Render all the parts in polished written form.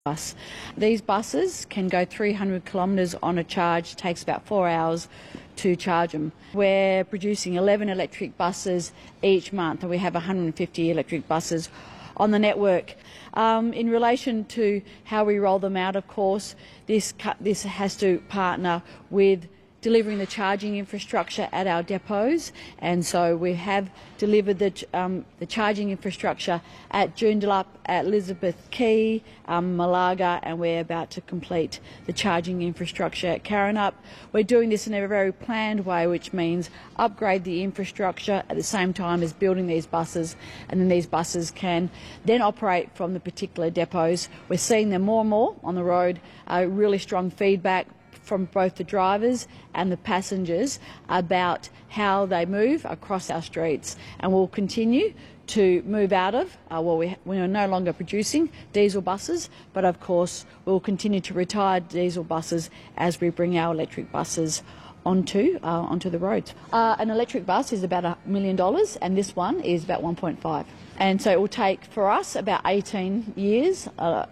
bus. These buses can go 300 kilometres on a charge. It takes about 4 hours to charge them. We're producing 11 electric buses each month, and we have 150 electric buses on the network. In relation to how we roll them out, of course, this has to partner with delivering the charging infrastructure at our depots, and so we have delivered the charging infrastructure at Joondalup, at Elizabeth Quay, Malaga, and we're about to complete the charging infrastructure at Karrinyup. We're doing this in a very planned way, which means upgrade the infrastructure at the same time as building these buses, and then these buses can then operate from the particular depots. We're seeing them more and more on the road, really strong feedback from both the drivers and the passengers about how they move across our streets, and we'll continue to move out of, we are no longer producing diesel buses, but of course we'll continue to retire diesel buses as we bring our electric buses onto the roads. An electric bus is about $1 million, and this one is about 1.5. And so it will take for us about 18 years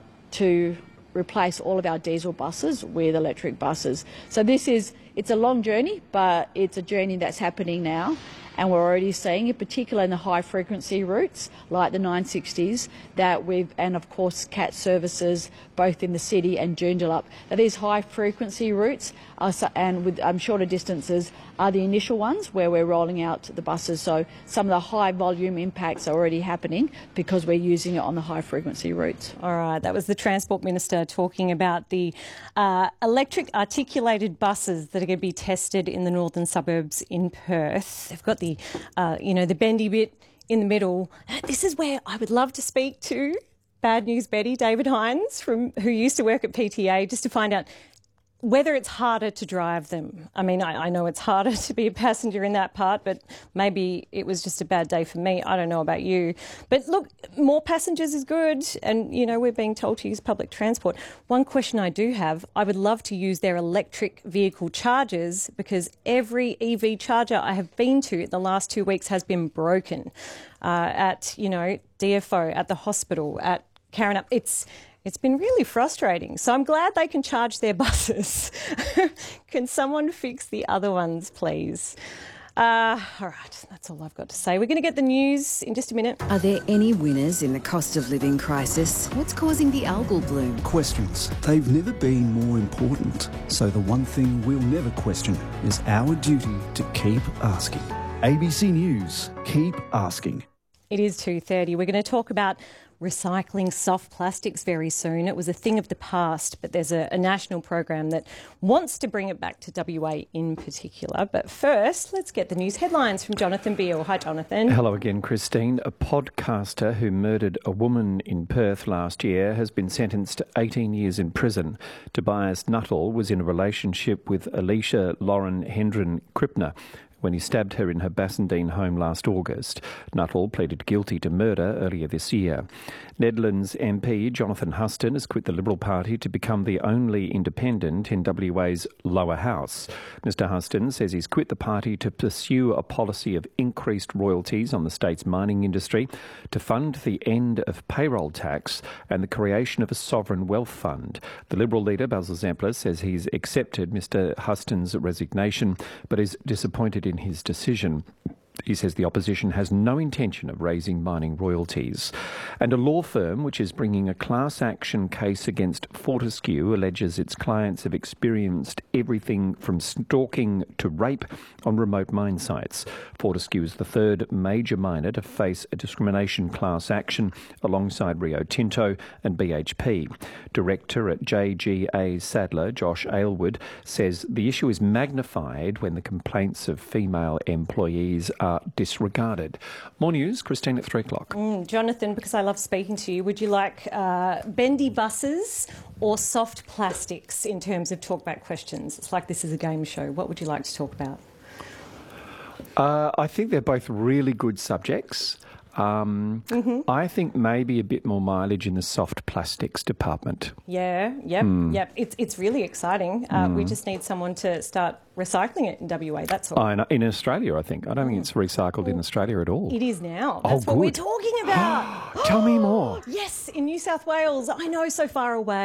to replace all of our diesel buses with electric buses. So it's a long journey, but it's a journey that's happening now, and we're already seeing it, particularly in the high frequency routes like the 960s and of course CAT services both in the city and Joondalup. Now, these high frequency routes and with shorter distances are the initial ones where we're rolling out the buses. So some of the high volume impacts are already happening because we're using it on the high frequency routes. All right, that was the Transport Minister talking about the electric articulated buses that are going to be tested in the northern suburbs in Perth. They've got the bendy bit in the middle. This is where I would love to speak to Bad News Betty, David Hines, who used to work at PTA, just to find out whether it's harder to drive them. I mean, I know it's harder to be a passenger in that part, but maybe it was just a bad day for me. I don't know about you. But look, more passengers is good, and, we're being told to use public transport. One question I do have, I would love to use their electric vehicle chargers, because every EV charger I have been to the last 2 weeks has been broken at, DFO, at the hospital, at Karrinyup. It's been really frustrating. So I'm glad they can charge their buses. Can someone fix the other ones, please? All right, that's all I've got to say. We're going to get the news in just a minute. Are there any winners in the cost of living crisis? What's causing the algal bloom? Questions. They've never been more important. So the one thing we'll never question is our duty to keep asking. ABC News, keep asking. It is 2:30. We're going to talk about recycling soft plastics very soon. It was a thing of the past, but there's a national program that wants to bring it back to WA in particular. But first, let's get the news headlines from Jonathan Beale. Hi, Jonathan. Hello again, Christine. A podcaster who murdered a woman in Perth last year has been sentenced to 18 years in prison. Tobias Nuttall was in a relationship with Alicia Lauren Hendren Kripner when he stabbed her in her Bassendean home last August. Nuttall pleaded guilty to murder earlier this year. Nedlands MP Jonathan Huston has quit the Liberal Party to become the only independent in WA's lower house. Mr Huston says he's quit the party to pursue a policy of increased royalties on the state's mining industry, to fund the end of payroll tax and the creation of a sovereign wealth fund. The Liberal leader, Basil Zemplis, says he's accepted Mr Huston's resignation but is disappointed in his decision. He says the opposition has no intention of raising mining royalties. And a law firm which is bringing a class action case against Fortescue alleges its clients have experienced everything from stalking to rape on remote mine sites. Fortescue is the third major miner to face a discrimination class action alongside Rio Tinto and BHP. Director at JGA Sadler, Josh Aylward, says the issue is magnified when the complaints of female employees are disregarded. More news, Christine, at 3 o'clock. Jonathan, because I love speaking to you, would you like bendy buses or soft plastics in terms of talkback questions? It's like this is a game show. What would you like to talk about? I think they're both really good subjects. I think maybe a bit more mileage in the soft plastics department. Yeah, yep. It's really exciting. We just need someone to start recycling it in WA, that's all. In Australia, I think. I don't think it's recycled in Australia at all. It is now. That's what we're talking about. Tell me more. Yes, in New South Wales. I know, so far away.